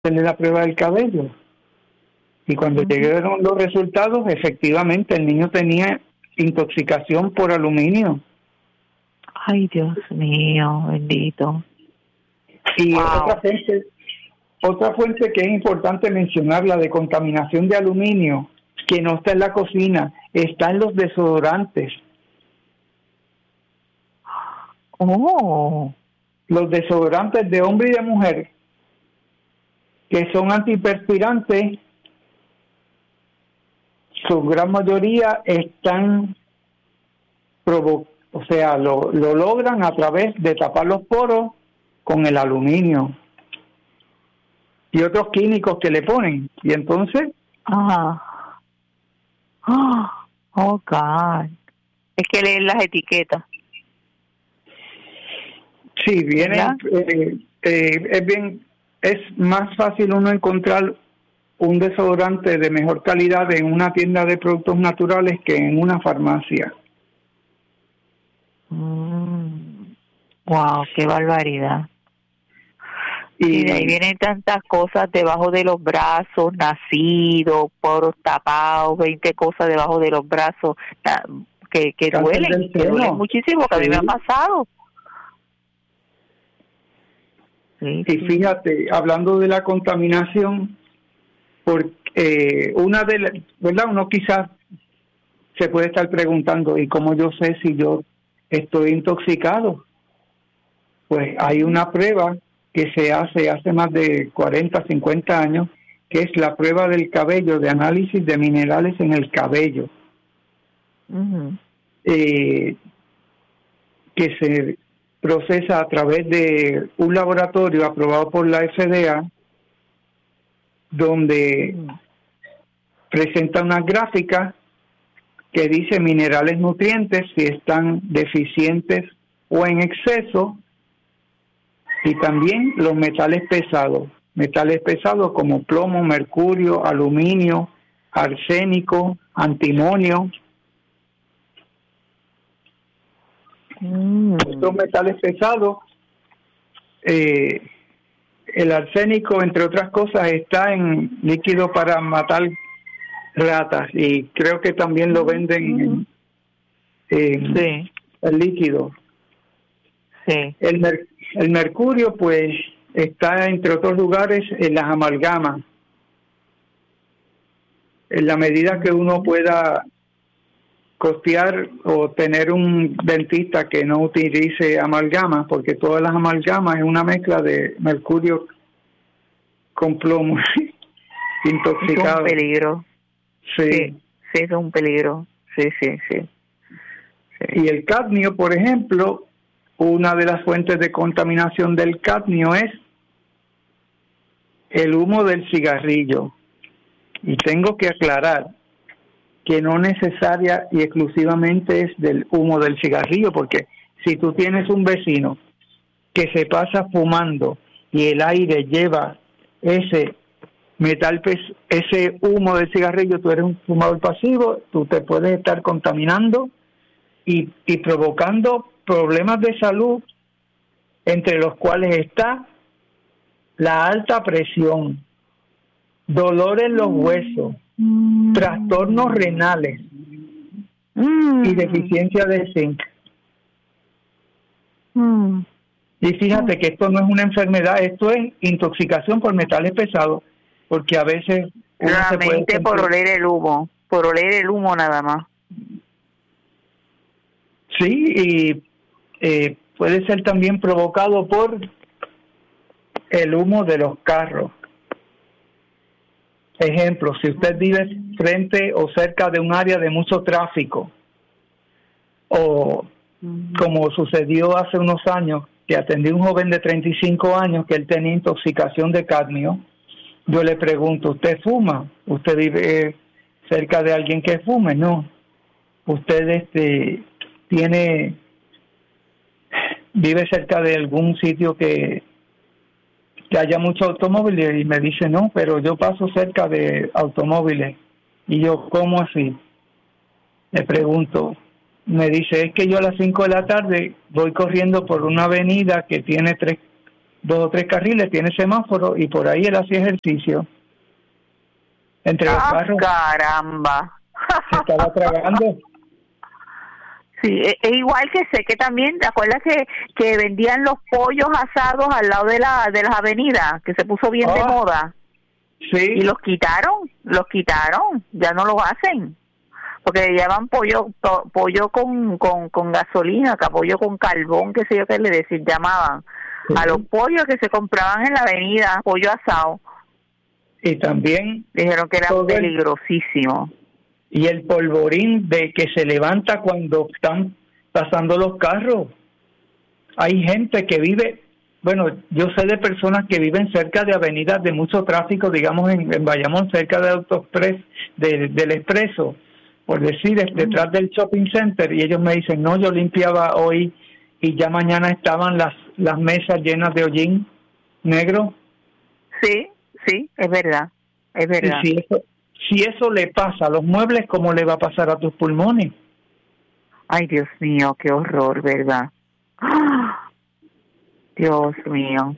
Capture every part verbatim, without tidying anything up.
hacerle la prueba del cabello. Y cuando uh-huh. llegaron los resultados, efectivamente el niño tenía intoxicación por aluminio. Ay, Dios mío, bendito. Y wow. otra fuente, otra fuente que es importante mencionar, la de contaminación de aluminio, que no está en la cocina, está en los desodorantes. Oh. Los desodorantes de hombre y de mujer, que son antiperspirantes, su gran mayoría están provo- o sea, lo, lo logran a través de tapar los poros con el aluminio y otros químicos que le ponen. Y entonces... Ajá. Oh, oh, God. Es que leen las etiquetas. Sí, viene, eh, eh, es bien, es más fácil uno encontrar un desodorante de mejor calidad en una tienda de productos naturales que en una farmacia. Mm. Wow, qué barbaridad. Y, y de ahí vienen tantas cosas debajo de los brazos, nacidos, poros tapados, veinte cosas debajo de los brazos que, que duelen, que duelen muchísimo, que sí. A mí me ha pasado. Sí, y fíjate, hablando de la contaminación, porque eh, una de las, ¿verdad? Uno quizás se puede estar preguntando, ¿y cómo yo sé si yo estoy intoxicado? Pues hay una prueba que se hace hace más de cuarenta, cincuenta años, que es la prueba del cabello, de análisis de minerales en el cabello, uh-huh. eh, que se procesa a través de un laboratorio aprobado por la F D A, donde uh-huh. presenta unas gráficas que dice minerales nutrientes, si están deficientes o en exceso, y también los metales pesados, metales pesados como plomo, mercurio, aluminio, arsénico, antimonio. Mm. Estos metales pesados, eh, el arsénico, entre otras cosas, está en líquido para matar ratas y creo que también lo venden en, en sí. el líquido. Sí. El, mer- el mercurio, pues, está, entre otros lugares, en las amalgamas. En la medida que uno pueda costear o tener un dentista que no utilice amalgamas, porque todas las amalgamas es una mezcla de mercurio con plomo intoxicado. Es un peligro. Sí. sí, sí, es un peligro. Sí, sí, sí, sí. Y el cadmio, por ejemplo, una de las fuentes de contaminación del cadmio es el humo del cigarrillo. Y tengo que aclarar que no necesaria y exclusivamente es del humo del cigarrillo, porque si tú tienes un vecino que se pasa fumando y el aire lleva ese metal, pes- ese humo del cigarrillo, tú eres un fumador pasivo, tú te puedes estar contaminando y, y provocando problemas de salud, entre los cuales está la alta presión, dolor en los huesos, mm. trastornos renales mm. y deficiencia de zinc. Mm. Y fíjate que esto no es una enfermedad, esto es intoxicación por metales pesados, porque a veces uno se puede sentir... por oler el humo, por oler el humo nada más. Sí, y eh, puede ser también provocado por el humo de los carros. Ejemplo, si usted vive frente o cerca de un área de mucho tráfico, o uh-huh. como sucedió hace unos años, que atendí a un joven de treinta y cinco años que él tenía intoxicación de cadmio, yo le pregunto, ¿usted fuma? ¿Usted vive cerca de alguien que fume? No. ¿Usted este tiene vive cerca de algún sitio que, que haya muchos automóviles? Y me dice, no, pero yo paso cerca de automóviles. Y yo, ¿cómo así? Le pregunto. Me dice, es que yo a las cinco de la tarde voy corriendo por una avenida que tiene tres dos o tres carriles, tiene semáforo y por ahí él hacía ejercicio. Entre los ¡Ah, carros. caramba! Se estaba tragando. Sí, es, es igual que sé que también, ¿te acuerdas que, que vendían los pollos asados al lado de la de las avenidas, que se puso bien Ah, de moda? Sí. Y los quitaron, los quitaron, ya no lo hacen. Porque llevan pollo to, pollo con, con, con gasolina, acá pollo con carbón, qué sé yo qué le decían, llamaban. Sí. A los pollos que se compraban en la avenida, pollo asado. Y también Dijeron que era peligrosísimo. Y el polvorín de que se levanta cuando están pasando los carros. Hay gente que vive, bueno, yo sé de personas que viven cerca de avenidas de mucho tráfico, digamos en, en Bayamón, cerca de Autoexpress, de, del Expreso, por decir, es, detrás del shopping center, y ellos me dicen, no, yo limpiaba hoy y ya mañana estaban las, las mesas llenas de hollín negro. Sí, sí, es verdad, es verdad. Y si eso, si eso le pasa a los muebles, ¿cómo le va a pasar a tus pulmones? Ay, Dios mío, qué horror, ¿verdad? ¡Ah! Dios mío.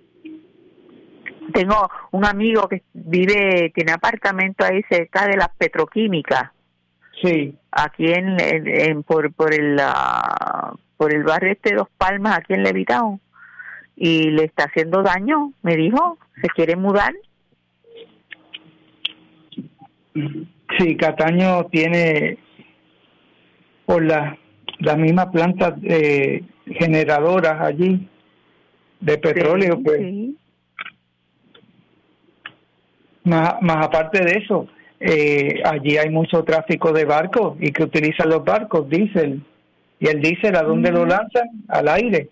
Tengo un amigo que vive, tiene apartamento ahí cerca de las petroquímicas. Sí. Aquí en, en, en por por el uh, por el barrio este de Dos Palmas, aquí en Levitown, y le está haciendo daño, me dijo, se quiere mudar. Sí, Cataño tiene por la las mismas plantas eh, generadoras allí de petróleo, Sí, pues sí. más, más aparte de eso, eh, allí hay mucho tráfico de barcos y que utilizan los barcos diésel, y el diésel ¿a dónde uh-huh. lo lanzan? Al aire.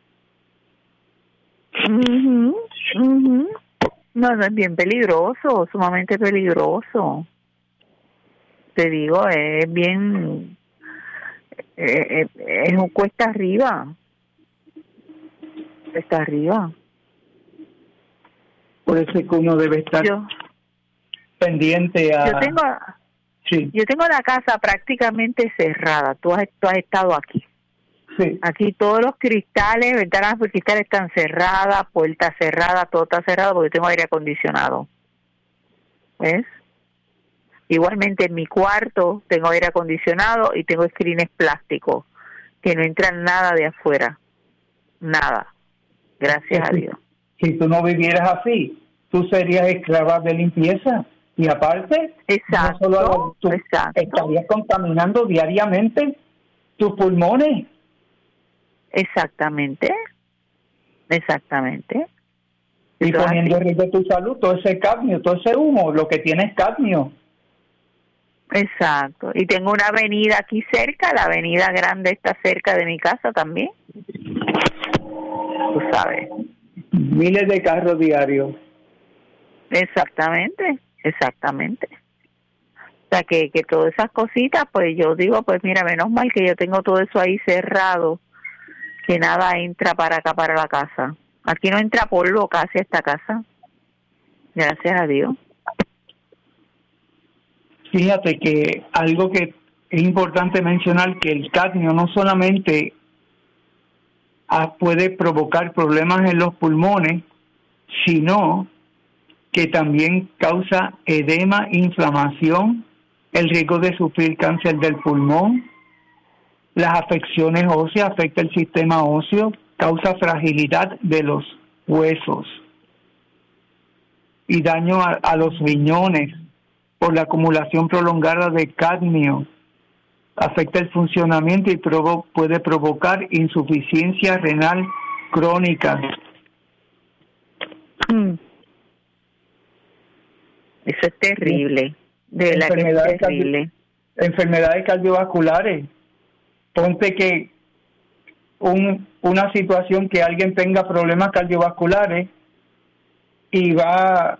Uh-huh. Uh-huh. No, no, es bien peligroso, sumamente peligroso. Te digo, es bien, eh, eh, es un cuesta arriba, cuesta arriba. Por eso es que uno debe estar yo, pendiente a... Yo tengo, sí. yo tengo la casa prácticamente cerrada, tú has, tú has estado aquí. Sí. Aquí todos los cristales, ventanas por cristales están cerradas, puertas cerradas, todo está cerrado porque tengo aire acondicionado. ¿Ves? Igualmente en mi cuarto tengo aire acondicionado y tengo screens plásticos que no entran nada de afuera. Nada. Gracias si, a Dios. Si tú no vivieras así, tú serías esclava de limpieza. Y aparte, exacto, no solo tú exacto. estarías contaminando diariamente tus pulmones. Exactamente. Exactamente. Y poniendo en riesgo tu salud, todo ese cadmio, todo ese humo, lo que tiene es cadmio. Exacto. Y tengo una avenida aquí cerca, la avenida grande está cerca de mi casa también. Tú sabes. Miles de carros diarios. Exactamente, exactamente. O sea, que, que todas esas cositas, pues yo digo, pues mira, menos mal que yo tengo todo eso ahí cerrado, que nada entra para acá, para la casa. Aquí no entra polvo casi a esta casa. Gracias a Dios. Fíjate que algo que es importante mencionar, que el cadmio no solamente puede provocar problemas en los pulmones, sino que también causa edema, inflamación, el riesgo de sufrir cáncer del pulmón, las afecciones óseas, afecta el sistema óseo, causa fragilidad de los huesos y daño a, a los riñones por la acumulación prolongada de cadmio. Afecta el funcionamiento y provo- puede provocar insuficiencia renal crónica. Mm. Eso es terrible, de verdad que es terrible. Cardio- enfermedades cardiovasculares. Ponte que un, una situación que alguien tenga problemas cardiovasculares y va,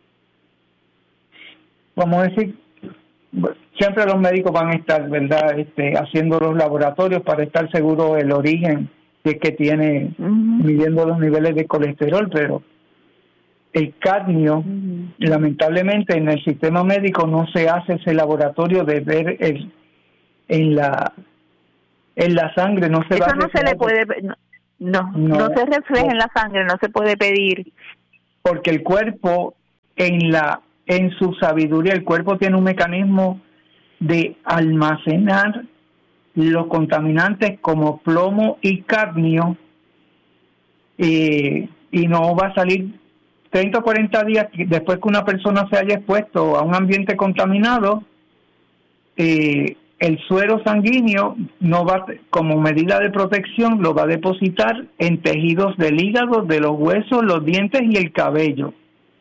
vamos a decir, siempre los médicos van a estar, ¿verdad?, este, haciendo los laboratorios para estar seguros del origen que, que tiene, uh-huh. midiendo los niveles de colesterol, pero el cadmio, uh-huh. lamentablemente en el sistema médico no se hace ese laboratorio de ver el, en la en la sangre, no se Eso va no se le puede, no, No, no, no se refleja no. en la sangre, no se puede pedir. Porque el cuerpo, en la en su sabiduría, el cuerpo tiene un mecanismo de almacenar los contaminantes como plomo y cadmio, y, y no va a salir treinta o cuarenta días después que una persona se haya expuesto a un ambiente contaminado. Eh, el suero sanguíneo no va, como medida de protección, lo va a depositar en tejidos del hígado, de los huesos, los dientes y el cabello.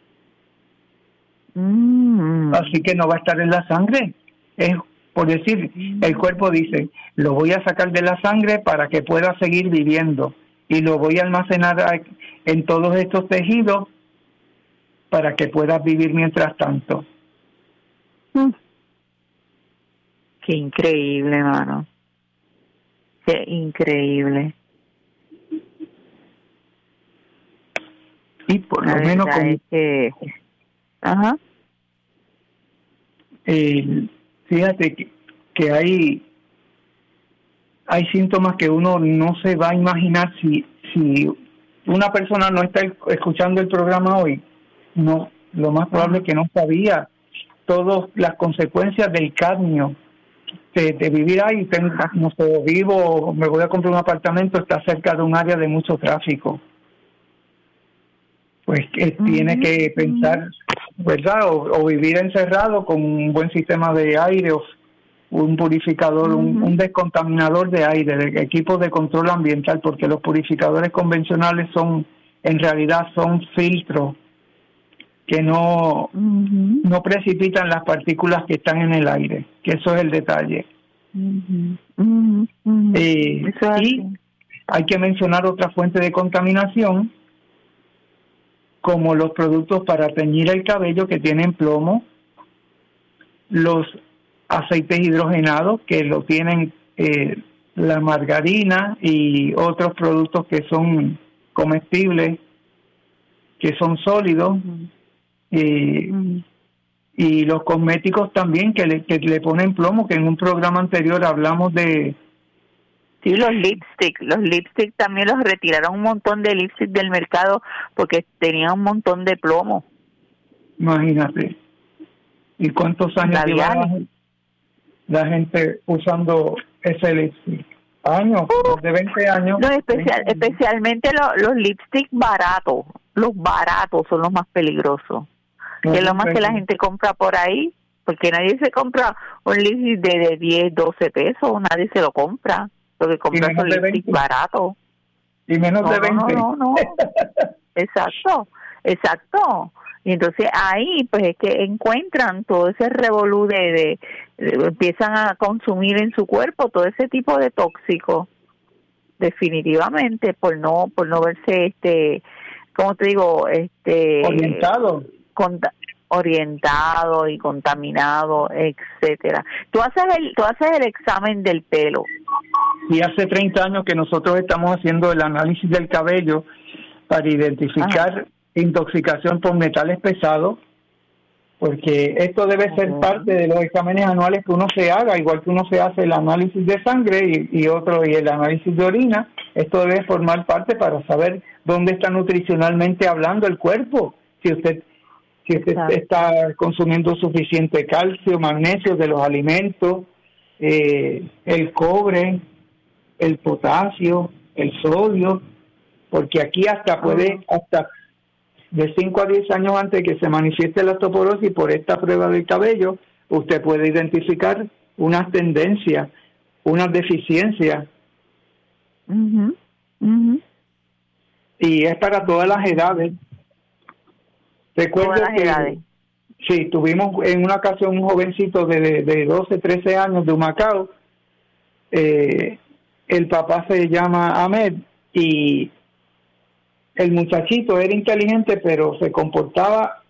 Mm. Así que no va a estar en la sangre. Es, por decir, el cuerpo dice, lo voy a sacar de la sangre para que pueda seguir viviendo y lo voy a almacenar en todos estos tejidos para que puedas vivir mientras tanto. Mm. Qué increíble, hermano. Qué increíble. Y por lo La menos con... es que... Ajá. Eh, fíjate que, que hay hay síntomas que uno no se va a imaginar si si una persona no está escuchando el programa hoy. No, lo más probable es que no sabía todas las consecuencias del cadmio. De, de vivir ahí, tengo, no sé, vivo, me voy a comprar un apartamento, está cerca de un área de mucho tráfico. Pues que uh-huh. tiene que pensar, ¿verdad? O, o vivir encerrado con un buen sistema de aire, o un purificador, uh-huh. un, un descontaminador de aire, de equipo de control ambiental, porque los purificadores convencionales son, en realidad, son filtros que no uh-huh. no precipitan las partículas que están en el aire, que eso es el detalle. Uh-huh. Uh-huh. Uh-huh. Eh, y hay que mencionar otra fuente de contaminación, como los productos para teñir el cabello que tienen plomo, los aceites hidrogenados que lo tienen eh, la margarina y otros productos que son comestibles, que son sólidos. Uh-huh. Y, mm. y los cosméticos también que le, que le ponen plomo, que en un programa anterior hablamos de... Sí, los lipstick, los lipstick también los retiraron un montón de lipstick del mercado porque tenían un montón de plomo. Imagínate. ¿Y cuántos años lleva la gente usando ese lipstick? ¿Años? Uh, ¿De veinte años? No, especial, especialmente lo, los lipstick baratos. Los baratos son los más peligrosos. No, que es lo más que la gente compra por ahí, porque nadie se compra un lipstick de, de diez, doce pesos, nadie se lo compra, porque compra un lipstick barato. Y menos no, de veinte. No, no, no. Exacto, exacto. Y entonces ahí, pues es que encuentran todo ese revolú de, de, de, empiezan a consumir en su cuerpo todo ese tipo de tóxicos, definitivamente, por no, por no verse, este, ¿cómo te digo? Este, orientado. Con, orientado y contaminado, etcétera. Tú haces el tú haces el examen del pelo. Y hace treinta años que nosotros estamos haciendo el análisis del cabello para identificar Ajá. intoxicación por metales pesados, porque esto debe ser uh-huh. parte de los exámenes anuales que uno se haga, igual que uno se hace el análisis de sangre y, y otro y el análisis de orina. Esto debe formar parte para saber dónde está nutricionalmente hablando el cuerpo. Si usted si usted Exacto. está consumiendo suficiente calcio, magnesio de los alimentos, eh, el cobre, el potasio, el sodio, porque aquí hasta puede, hasta de cinco a diez años antes de que se manifieste la osteoporosis por esta prueba del cabello, usted puede identificar unas tendencias, unas deficiencias. Uh-huh. Uh-huh. Y es para todas las edades. Recuerdo todas las que edades. Sí, tuvimos en una ocasión un jovencito de, de doce, trece años de Humacao. Eh, el papá se llama Ahmed y el muchachito era inteligente, pero se comportaba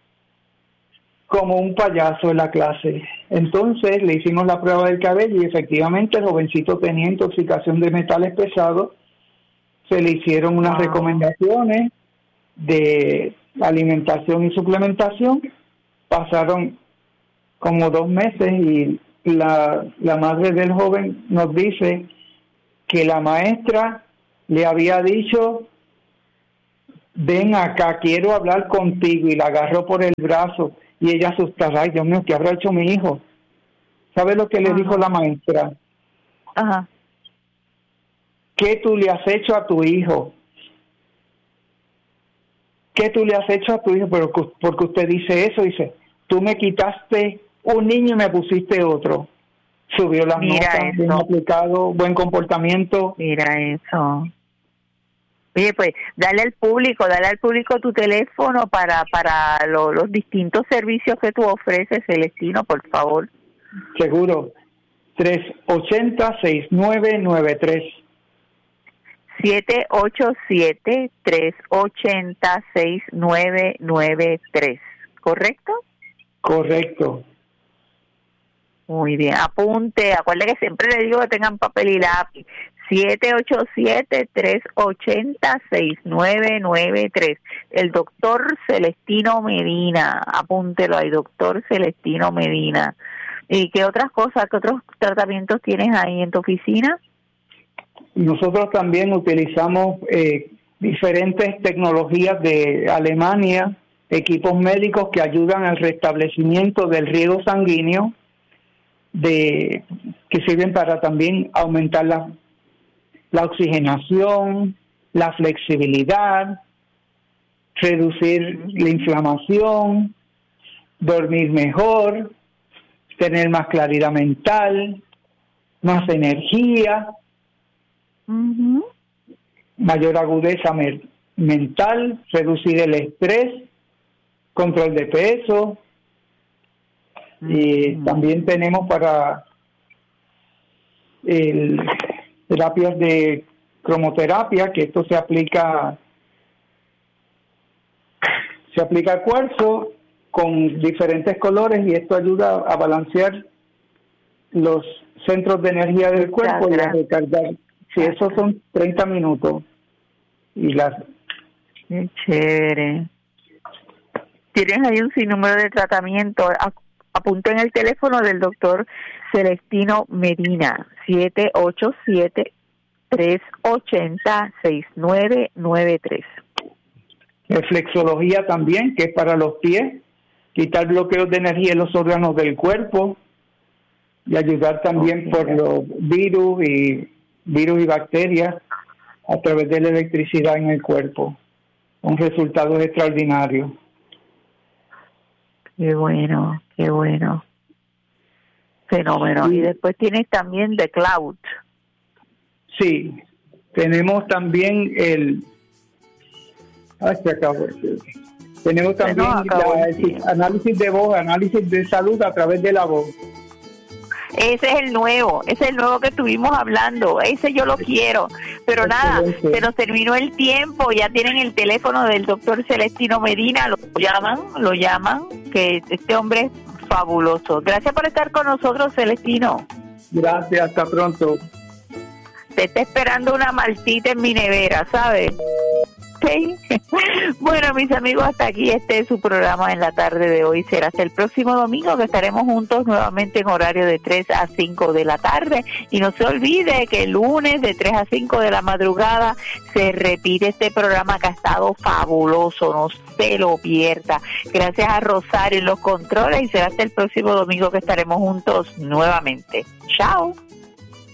como un payaso en la clase. Entonces le hicimos la prueba del cabello y efectivamente el jovencito tenía intoxicación de metales pesados. Se le hicieron unas wow. recomendaciones de alimentación y suplementación. Pasaron como dos meses y la, la madre del joven nos dice que la maestra le había dicho, ven acá, quiero hablar contigo, y la agarró por el brazo, y ella asustada, ay Dios mío, ¿qué habrá hecho mi hijo? ¿Sabe lo que le Ajá. dijo la maestra? Ajá. ¿Qué tú le has hecho a tu hijo? ¿Qué tú le has hecho a tu hijo? Pero porque usted dice eso, dice, tú me quitaste un niño y me pusiste otro. Subió las Mira notas, eso. bien aplicado, buen comportamiento. Mira eso. Oye, pues, dale al público, dale al público tu teléfono para para lo, los distintos servicios que tú ofreces, Celestino, por favor. Seguro. tres ocho cero, seis nueve nueve tres. siete ocho siete, tres ocho cero, seis nueve nueve tres, ¿correcto? Correcto. Muy bien, apunte, acuérdate que siempre le digo que tengan papel y lápiz. siete ocho siete, tres ocho cero, seis nueve nueve tres. El doctor Celestino Medina, apúntelo ahí, doctor Celestino Medina. ¿Y qué otras cosas, qué otros tratamientos tienes ahí en tu oficina? Nosotros también utilizamos eh, diferentes tecnologías de Alemania, equipos médicos que ayudan al restablecimiento del riego sanguíneo, de que sirven para también aumentar la, la oxigenación, la flexibilidad, reducir la inflamación, dormir mejor, tener más claridad mental, más energía, uh-huh. mayor agudeza me- mental, reducir el estrés, control de peso. Y también tenemos para el, terapias de cromoterapia, que esto se aplica se aplica cuarzo con diferentes colores, y esto ayuda a balancear los centros de energía del cuerpo y a recargar. Si sí, esos son treinta minutos. Y las Qué chévere. Tienes ahí un sinnúmero de tratamiento. Apunten el teléfono del doctor Celestino Medina, siete ocho siete, tres ocho cero, seis nueve nueve tres. Reflexología también, que es para los pies, quitar bloqueos de energía en los órganos del cuerpo y ayudar también okay. por los virus y virus y bacterias a través de la electricidad en el cuerpo. Un resultado extraordinario. Qué bueno, qué bueno. Fenómeno. Sí. Y después tienes también The Cloud. Sí, tenemos también el... Ay, se acabó. Tenemos también no, acabó, la, sí. análisis de voz, análisis de salud a través de la voz. Ese es el nuevo, ese es el nuevo que estuvimos hablando, ese yo lo quiero, pero Excelente. Nada, se nos terminó el tiempo, ya tienen el teléfono del doctor Celestino Medina, lo llaman, lo llaman, que este hombre es fabuloso. Gracias por estar con nosotros, Celestino. Gracias, hasta pronto. Te está esperando una maltita en mi nevera, ¿sabes? Sí. Bueno, mis amigos, hasta aquí este es su programa en la tarde de hoy. Será hasta el próximo domingo que estaremos juntos nuevamente en horario de tres a cinco de la tarde. Y no se olvide que el lunes de tres a cinco de la madrugada se repite este programa que ha estado fabuloso. No se lo pierda. Gracias a Rosario en los controles y será hasta el próximo domingo que estaremos juntos nuevamente. Chao.